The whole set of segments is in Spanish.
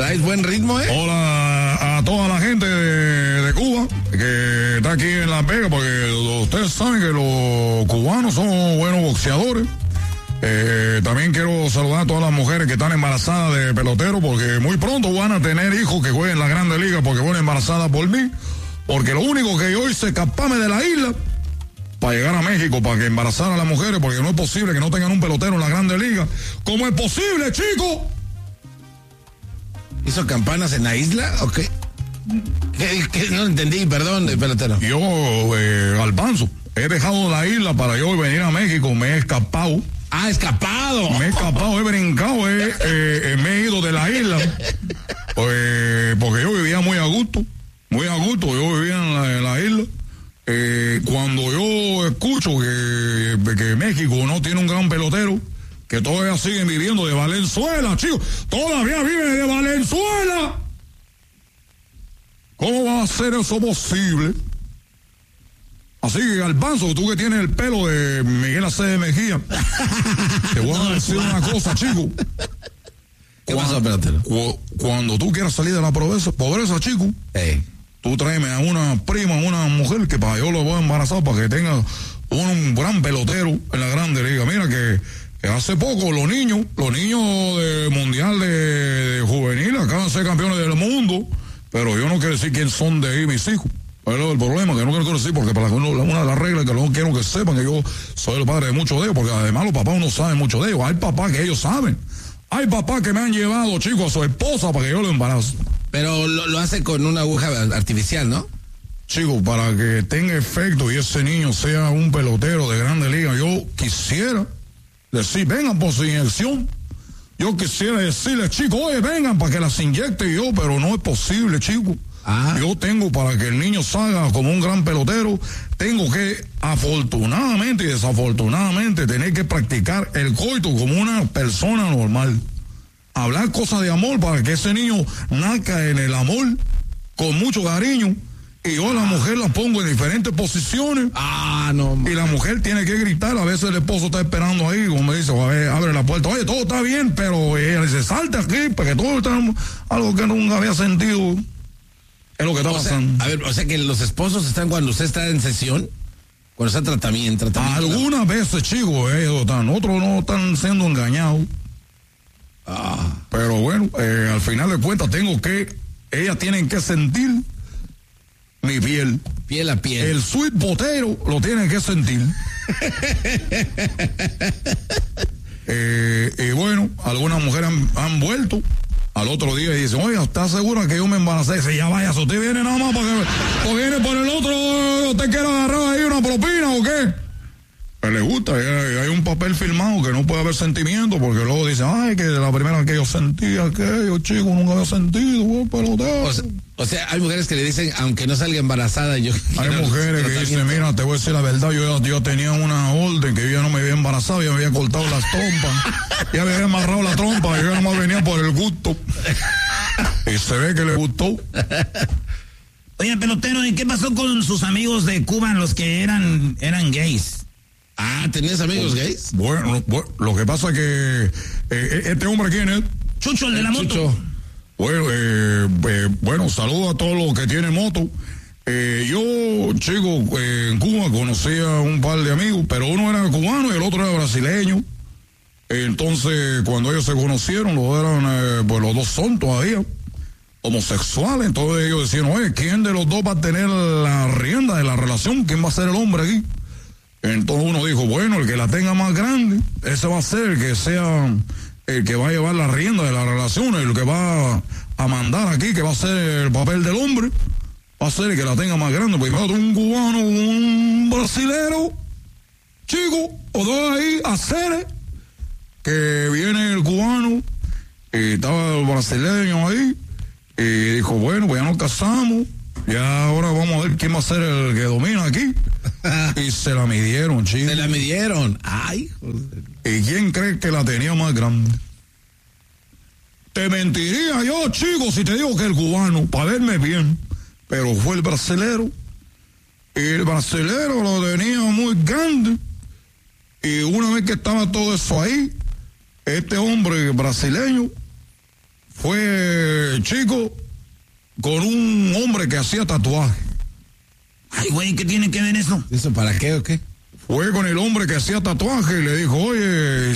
Traes buen ritmo, ¿eh? Hola a toda la gente de Cuba que está aquí en Las Vegas, porque ustedes saben que los cubanos son buenos boxeadores. También quiero saludar a todas las mujeres que están embarazadas de pelotero, porque muy pronto van a tener hijos que jueguen en la Grande Liga, porque fueron embarazadas por mí. Porque lo único que yo hice es escaparme de la isla para llegar a México, para que embarazara a las mujeres, porque no es posible que no tengan un pelotero en la Grande Liga. ¿Cómo es posible, chico? ¿Hizo campanas en la isla o qué? ¿Qué? No entendí, perdón, pelotero. Yo, Garbanzo, he dejado la isla para yo venir a México, me he escapado. ¡Ah, escapado! Me he escapado, he brincado, me he ido de la isla, porque yo vivía muy a gusto, yo vivía en la isla. Cuando yo escucho que México no tiene un gran pelotero, que todavía siguen viviendo de Valenzuela, chicos, todavía viven de Valenzuela. ¿Cómo va a ser eso posible? Así que, Garbanzo, tú que tienes el pelo de Miguel Acevedo Mejía, te voy a decir una cosa, chico. ¿Qué pasa, pelotero? Cuando tú quieras salir de la pobreza, chico, tú tráeme a una prima, una mujer que para yo lo voy a embarazar para que tenga un gran pelotero en la Grande Liga. Mira que hace poco los niños del Mundial de Juvenil acaban de ser campeones del mundo, pero yo no quiero decir quién son de ahí mis hijos. Pero el problema que no quiero decir, porque para una de las reglas que no quiero que sepan que yo soy el padre de muchos de ellos, porque además los papás no saben mucho de ellos. Hay papás que ellos saben. Hay papás que me han llevado, chicos, a su esposa para que yo lo embarace. Pero lo hace con una aguja artificial, ¿no? Chicos, para que tenga efecto y ese niño sea un pelotero de Grande Liga, yo quisiera decir, vengan por su inyección. Yo quisiera decirles, chicos, oye, vengan para que las inyecte yo, pero no es posible, chicos. Yo tengo, para que el niño salga como un gran pelotero, tengo que, afortunadamente y desafortunadamente, tener que practicar el coito como una persona normal. Hablar cosas de amor para que ese niño nazca en el amor, con mucho cariño. Y yo a la mujer la pongo en diferentes posiciones. Y la mujer tiene que gritar. A veces el esposo está esperando ahí, como me dice, a ver, abre la puerta. Oye, todo está bien, pero ella dice, salte aquí, porque todo está algo que nunca había sentido. Es lo que está pasando. O sea que los esposos están cuando usted está en sesión, cuando está en tratamiento. Algunas veces, chicos, otros no están siendo engañados. Pero bueno, al final de cuentas ellas tienen que sentir mi piel. Piel a piel. El sweet potero lo tienen que sentir. Y bueno, algunas mujeres han vuelto al otro día y dicen, oye, ¿estás segura que yo me embaracé? Dice, ya vaya, si usted viene nada más o viene por el otro, ¿usted quiere agarrar ahí una propina o qué? Pues le gusta, hay un papel firmado que no puede haber sentimiento, porque luego dicen, ay, que la primera que yo sentía aquello, chico, nunca había sentido, pelotero. O sea, hay mujeres que le dicen, aunque no salga embarazada, yo... Hay mujeres que dicen, mira, te voy a decir la verdad, yo tenía una orden que yo ya no me había embarazado, ya me había cortado las trompas, ya me había amarrado la trompa, yo ya nomás venía por el gusto. Y se ve que le gustó. Oye, pelotero, ¿y qué pasó con sus amigos de Cuba, los que eran gays? ¿Tenías amigos gays? Bueno, lo que pasa es que este hombre, ¿quién es? Chucho, el de la moto. Chucho. Bueno, saludo a todos los que tienen moto. Yo, chico, en Cuba conocí a un par de amigos, pero uno era cubano y el otro era brasileño. Entonces, cuando ellos se conocieron, los dos son todavía homosexuales. Entonces ellos decían, oye, ¿quién de los dos va a tener la rienda de la relación? ¿Quién va a ser el hombre aquí? Entonces uno dijo, bueno, el que la tenga más grande, ese va a ser el que va a llevar la rienda de la relación, el que va a mandar aquí, que va a ser el papel del hombre, va a ser el que la tenga más grande. Pues un cubano, un brasilero, chico, o dos ahí, hacer que viene el cubano, y estaba el brasileño ahí, y dijo, bueno, pues ya nos casamos, ya ahora vamos a ver quién va a ser el que domina aquí. Y se la midieron, chicos. Se la midieron. Ay, joder. ¿Y quién cree que la tenía más grande? Te mentiría yo, chicos, si te digo que el cubano, para verme bien, pero fue el brasilero. Y el brasilero lo tenía muy grande. Y una vez que estaba todo eso ahí, este hombre brasileño fue, chico, con un hombre que hacía tatuaje. Ay, güey, ¿qué tiene que ver eso? ¿Eso para qué o qué? Fue con el hombre que hacía tatuaje y le dijo, oye,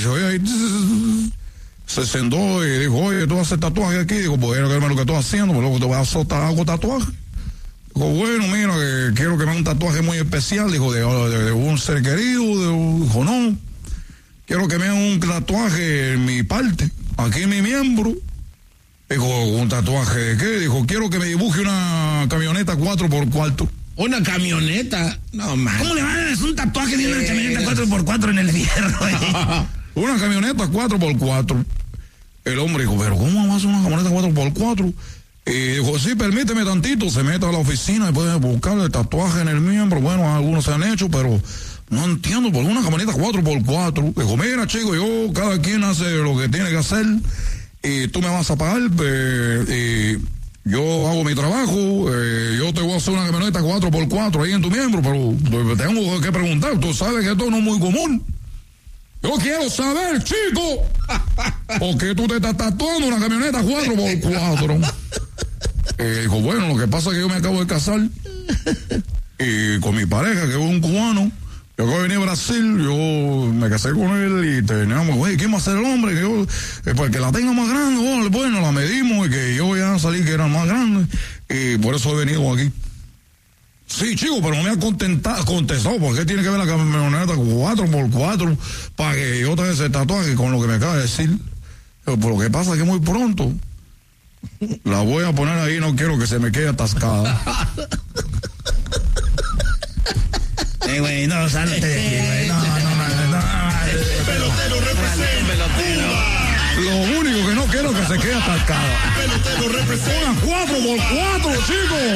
se sentó y dijo, oye, tú haces tatuaje aquí. Dijo, pues verme lo que estoy haciendo, pero luego te vas a hago tatuaje. Dijo, bueno, mira, que quiero que me haga un tatuaje muy especial. Dijo, de un ser querido. Dijo, no, quiero que me haga un tatuaje en mi parte, aquí en mi miembro. Dijo, ¿un tatuaje de qué? Dijo, quiero que me dibuje una camioneta 4x4. ¿Una camioneta? No, man. ¿Cómo le van a hacer un tatuaje de una camioneta 4x4 en el fierro? Una camioneta 4x4. El hombre dijo, pero ¿cómo vas a hacer una camioneta 4x4? Y dijo, sí, permíteme tantito. Se mete a la oficina y puede buscar el tatuaje en el miembro. Bueno, algunos se han hecho, pero no entiendo por qué una camioneta 4x4. Dijo, mira, chico, cada quien hace lo que tiene que hacer y tú me vas a pagar. Yo hago mi trabajo, yo te voy a hacer una camioneta 4x4 ahí en tu miembro, pero tengo que preguntar, tú sabes que esto no es muy común. Yo quiero saber, chico, ¿por qué tú te estás tatuando una camioneta 4x4? Dijo, bueno, lo que pasa es que yo me acabo de casar y con mi pareja, que es un cubano. Yo acabo de venir a Brasil, yo me casé con él y teníamos, güey, ¿quién va a ser el hombre? Pues que la tenga más grande, bueno, la medimos y que yo ya salí que era más grande y por eso he venido aquí. Sí, chico, pero no me ha contestado, ¿por qué tiene que ver la camioneta 4x4 para que yo tenga ese tatuaje con lo que me acaba de decir? Pero lo que pasa es que muy pronto la voy a poner ahí, no quiero que se me quede atascada. Güey, no, salte de aquí, güey. No. Pelotero representa. Lo único que no quiero es que se quede atascada. Pelotero representa. Una 4x4, chicos.